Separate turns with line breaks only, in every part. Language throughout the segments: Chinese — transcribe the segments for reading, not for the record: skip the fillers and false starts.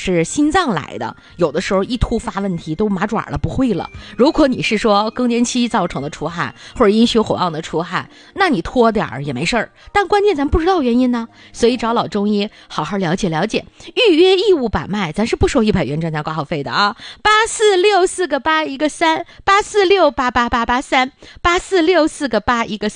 是心脏来的，有的时候一突发问题都麻爪了，不会了。如果你是说更年期造成的出汗或者阴虚火旺的出汗，那你拖点儿也没事儿，但关键咱不知道原因呢，所以找老中医好好了解了解。预约义务把脉，咱是不收100元专家挂号费的啊，8464个8一个3，84688883，8464个8一个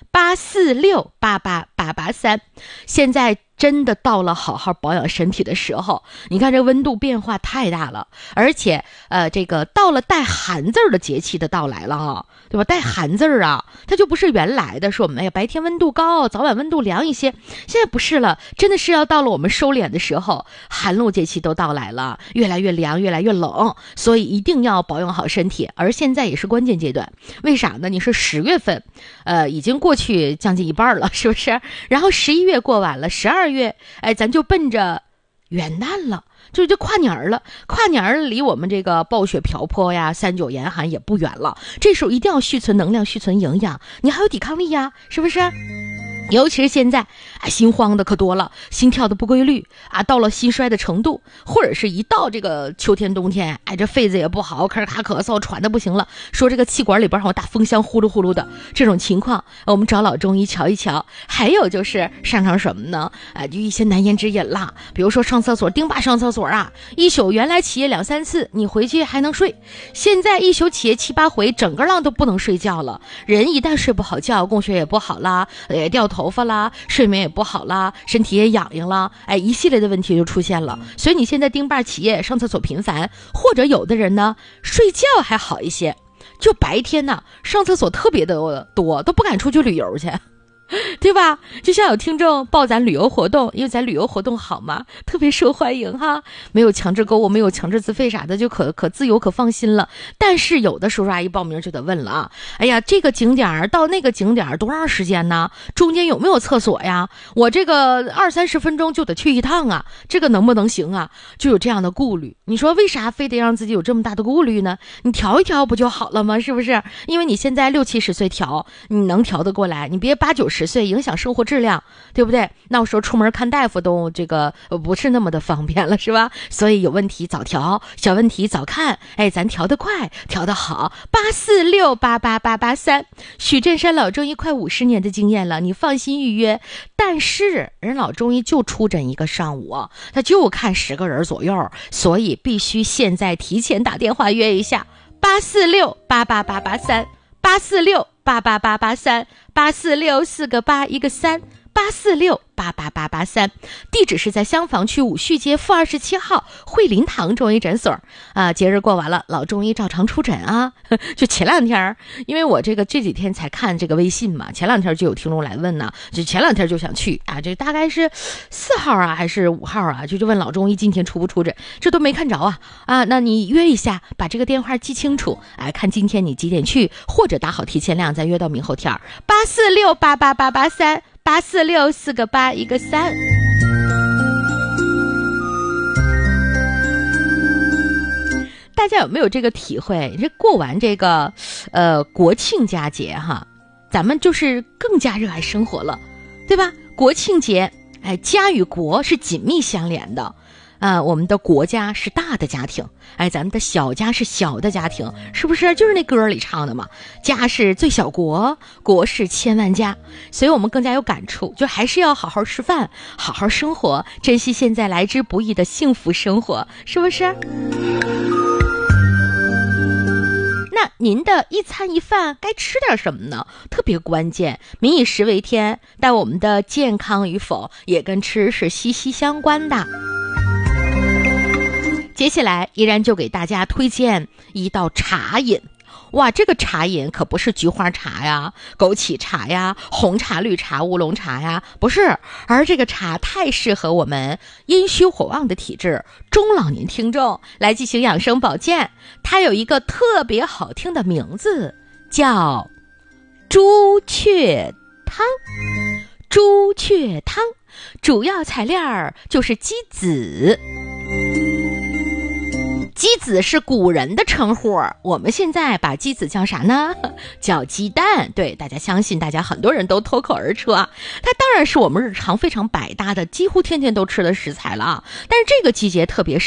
3，84688883。现在真的到了好好保养身体的时候，你看这温度变化太大了，而且这个到了带寒字的节气的到来了啊，对吧？带寒字啊，它就不是原来的说我们白天温度高，早晚温度凉一些，现在不是了，真的是要到了我们收敛的时候，寒露节气都到来了，越来越凉，越来越冷，所以一定要保养好身体。而现在也是关键阶段，为啥呢？你说10月份，已经过去将近一半了，是不是？然后11月过完了，12月，咱就奔着元旦了，就跨年了。跨年离我们这个暴雪瓢泼呀、39严寒也不远了。这时候一定要蓄存能量、蓄存营养，你还有抵抗力呀，是不是？尤其是现在心慌的可多了，心跳的不规律啊，到了心衰的程度，或者是一到这个秋天冬天，这肺子也不好，开始卡咳嗽，喘的不行了，说这个气管里边好像大风箱呼噜呼噜的，这种情况我们找老中医瞧一瞧。还有就是上场什么呢？就一些难言之隐啦，比如说上厕所，丁吧上厕所啊，一宿原来起夜2、3次，你回去还能睡，现在一宿起夜7、8回，整个浪都不能睡觉了。人一旦睡不好觉，供血也不好啦，掉头发啦，睡眠也不好啦，身体也痒痒啦，一系列的问题就出现了。所以你现在丁吧起夜，上厕所频繁，或者有的人呢睡觉还好一些，就白天呢上厕所特别的多，都不敢出去旅游去，对吧？就像有听众报咱旅游活动，因为咱旅游活动好嘛，特别受欢迎哈，没有强制购物，没有强制自费啥的，就可自由可放心了。但是有的叔叔阿姨报名就得问了啊，哎呀，这个景点到那个景点多长时间呢？中间有没有厕所呀？我这个20、30分钟就得去一趟啊，这个能不能行啊？就有这样的顾虑。你说为啥非得让自己有这么大的顾虑呢？你调一调不就好了吗？是不是？因为你现在60、70岁调，你能调得过来，你别80、90岁影响生活质量，对不对？那我说出门看大夫都这个不是那么的方便了，是吧？所以有问题早调，小问题早看，咱调得快，调得好。84688883，许振山老中医快50年的经验了，你放心预约。但是人老中医就出诊一个上午，他就看10个人左右，所以必须现在提前打电话约一下，8468883，8468883，846个8一个3，8468883，地址是在襄坊区武序街负27号惠林堂中医诊所啊。节日过完了，老中医照常出诊啊。就前2天，因为我这几天才看这个微信嘛，前2天就有听众来问呢，就前2天就想去啊，这大概是4号啊还是5号啊，就问老中医今天出不出诊，这都没看着啊，那你约一下，把这个电话记清楚，看今天你几点去，或者打好提前量再约到明后天，8468883，846个8一个3。大家有没有这个体会？这过完这个国庆佳节哈，咱们就是更加热爱生活了，对吧？国庆节，家与国是紧密相连的。我们的国家是大的家庭，咱们的小家是小的家庭，是不是？就是那歌里唱的嘛，家是最小国，国是千万家。所以我们更加有感触，就还是要好好吃饭，好好生活，珍惜现在来之不易的幸福生活，是不是？那您的一餐一饭该吃点什么呢？特别关键，民以食为天，但我们的健康与否也跟吃是息息相关的。接下来依然就给大家推荐一道茶饮。哇，这个茶饮可不是菊花茶呀、枸杞茶呀、红茶、绿茶、乌龙茶呀，不是，而这个茶太适合我们阴虚火旺的体质中老年听众来进行养生保健。它有一个特别好听的名字，叫朱雀汤。朱雀汤主要材料就是鸡子。鸡子是古人的称呼，我们现在把鸡子叫啥呢？叫鸡蛋。对，大家相信，大家很多人都脱口而出啊。它当然是我们日常非常百搭的，几乎天天都吃的食材了啊。但是这个季节特别